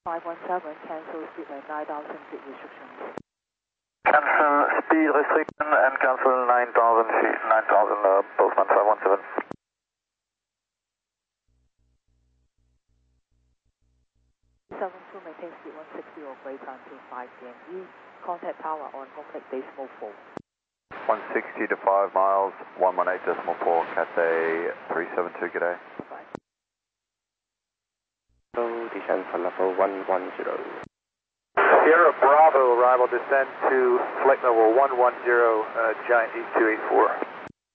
517, cancel speed at 9,000 feet restrictions. Cancel speed restriction and cancel 9,000 feet, 9,000 Postman 517. 72, maintain speed 160 or greater until 5 PME. Contact tower on Hongkong decimal 4. 160 to 5 miles, 118.4, Cathay 372, good day. Bye-bye. So descend for level 110. Sierra Bravo, arrival descend to flight level 110, Giant 8284.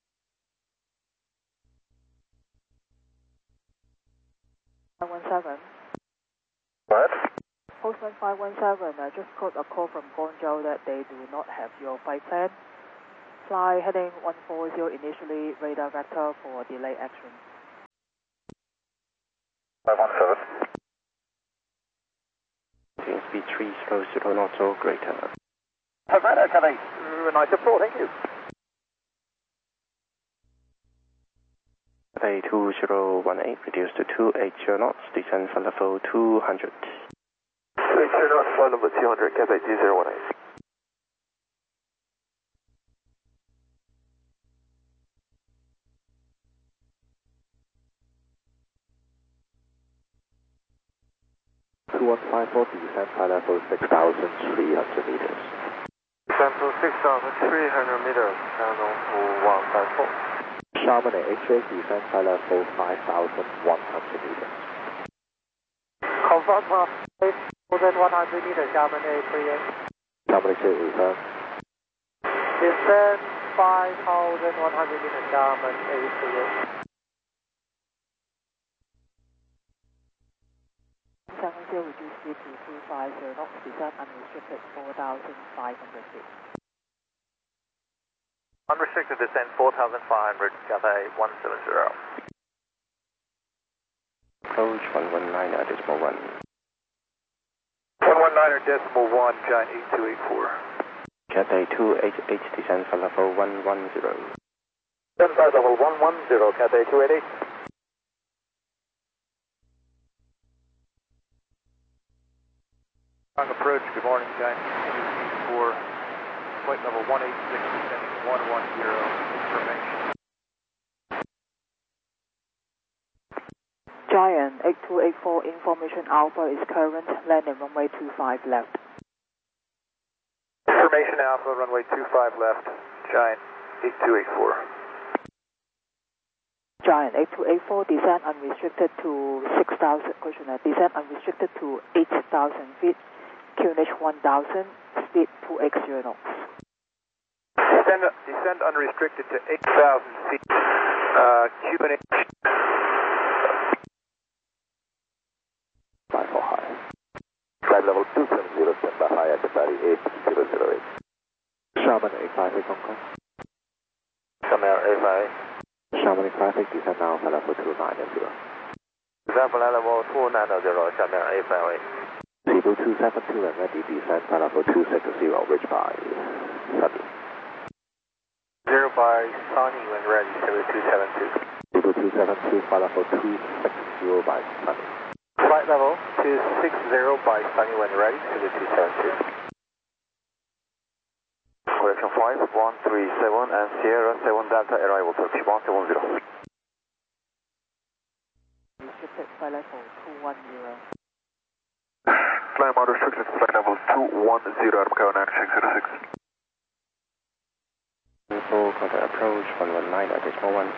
What? Postman 517, I just got a call from Guangzhou that they do not have your flight plan. Fly heading 140 initially, radar vector for delay action. 517. Speed 300 knots or greater. Havana, Cathay, nice approach, thank you. Cathay 2018, reduce to 280 knots, descend for level 200. 280 knots, flight level 200, Cathay 2018. Descend for level 6,300 meters. Descend to 6,300 meters, channel 154. Chamonix X-ray, descend for level 5,100 meters. Confirm 5,100 meters, Chamonix 38. Chamonix X-ray, Descend 5,100 meters, Chamonix 38. 70, reduce speed to 250 knots, descend unrestricted 4,500 feet. Unrestricted descent 4,500, Cathay 170. approach 119.1. 119.1, Giant 8284. Cathay 288, descend for level 110. Descend for level 110, Cathay 288. Approach, good morning, Giant 8284. Flight level 186, descending 110, information. Giant 8284, information Alpha is current, landing runway 25 left. Information Alpha, runway 25 left, Giant 8284. Giant 8284, descend unrestricted to 6,000, descend unrestricted to 8,000 feet, QNH 1000, speed 280 knots. Descend unrestricted to 8,000 feet, QNH 54 high. Flight level 270, stand by high at 38008. Chamonix 58 Hong Kong. Chamonix 58. Chamonix 58, descend now for level 290. Descend for level 290, Chamonix 58. Seagull 272 and ready, descend for level 260, reach by Sunny. 0 by Sunny when ready, 272. Seagull 272 for level 260 by Sunny. Flight level 260 by Sunny when ready, 272. Correction 5137 and Sierra 7 Delta arrival, Turkish 170. Restricted flight level 210. Climb out restricted flight level 210, I'm going 606. Info, contact approach 119 at decimal 1.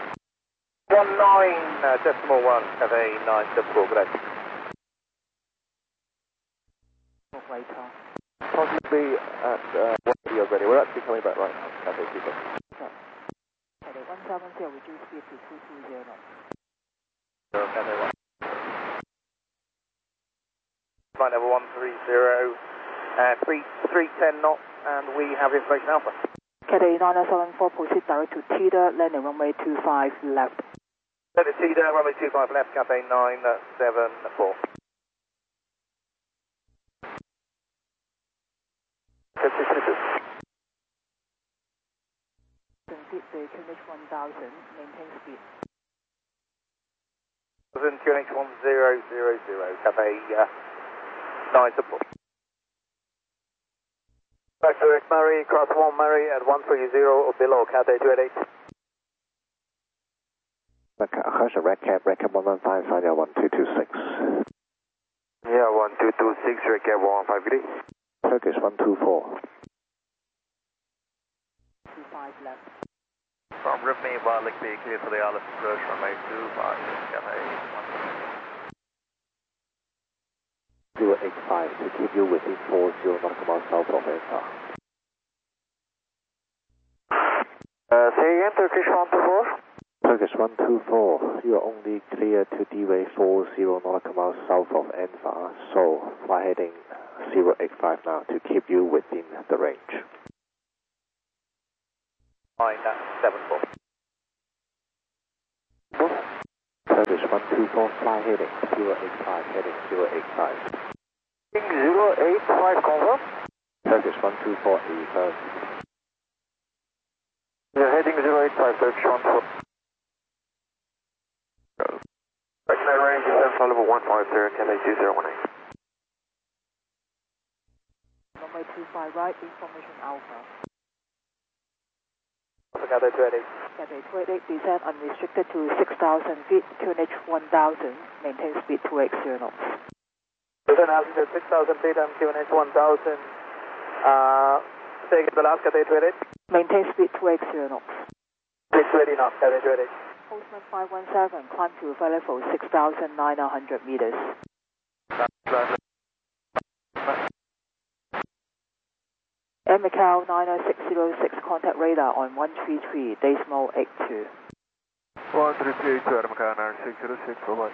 19.1, Cathay 974, good day. Operator. Possibly at 180 already. We're actually coming back right now. Cathay 2. Cathay 170, reduce speed to 220 knots. Cathay 1. Flight level 130 and 310 knots, and we have information Alpha. Cathay 974, proceed direct to Teeter, landing runway 25 left. Let it see there, runway 25 left, Cathay 974. Feet to QNH 1000, maintain speed. QNH 1000, Cathay No, it's a pull. Back to Murray, cross 1 Murray at 130 below Cathay 288. Harsha, Red Cap 115, find out 1226. Yeah, 1226, Red Cap 153. Turkish 124. 25 left. From Ripney, Barlick Bay, clear for the Alice approach, runway 25, Cathay 085 to keep you within 40 nautical miles south of Alpha. say again, Turkish 124? Turkish 124, you are only clear to D-Way 40 nautical miles south of Anfa, so fly heading 085 now to keep you within the range. 974. Turkish 124, fly heading 085, heading 085. 085, confirm? Turkish 124, affirm. You're heading 085, Turkish 124. Right, range is level 150, Cathay 2018. Runway 25 right, information Alpha. Cathay 288. Cathay 288, descend unrestricted to 6,000 feet, QNH 1000, maintain speed 280 knots. Descend altitude 6,000 feet, and QNH 1000. Take the last Cathay 288. Maintain speed 280 knots. 620 knots, Cathay 288. Postman 517, climb to flight level 6,900 meters. Air Macau 90606, contact radar on 133, decimal 82. 13382, Air Macau 90606, bye-bye.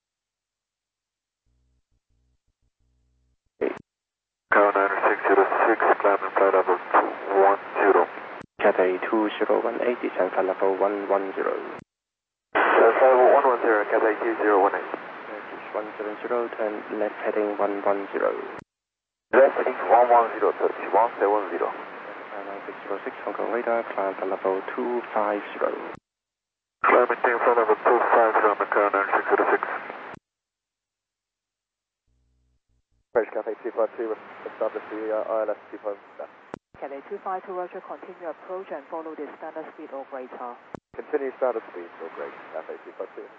Macau 90606, climb and flight level 210. Cathay 2018, descend flight level 110. Flight level 110, Cathay 2018. Turkish 170, turn left heading 110. Left heading 110, Turkish 170. 9606, Hong Kong radar, climb flight level 250. Climb maintain flight level 250, Macau 90606. Approach Cathay 252, establish the ILS 25 staff. Cathay 252, Roger, continue approach and follow the standard speed or greater. Continue standard speed or greater, Cathay 252.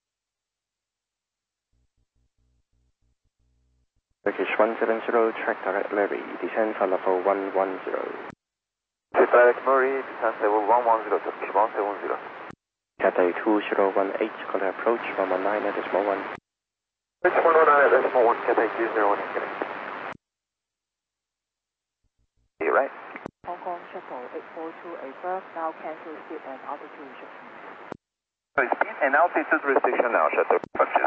Turkish 170, track direct Murray, descend flight level 110. Direct Murray, descend level 110, Turkish 170. Cathay 2018, contact approach 119 at decimal 1. Approach 119 at decimal 1, Cathay 201, you're right. Hong Kong Shuttle 842, affirm, now cancel speed and altitude restrictions. Speed and altitude restriction now, shuttle approaches.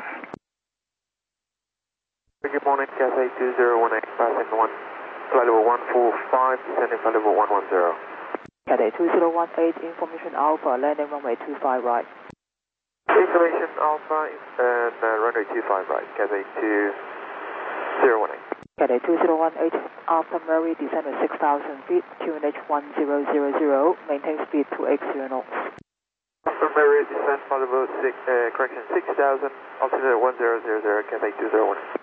Good morning, Cathay 2018, passing 1, flight level 145, descending flight level 110. Cathay 2018, information Alpha, landing runway 25 right. Information Alpha and runway 25 right, Cathay 2018. Cathay 2018, after Murray, descend at 6,000 feet, QNH 1000, maintain speed 280 knots. After Murray, descend flight level 6,000, altitude 1000, Cathay 201.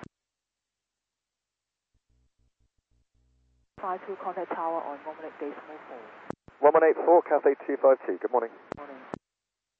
52, contact tower on 118.4. 1184, Cathay 252, good morning. Morning.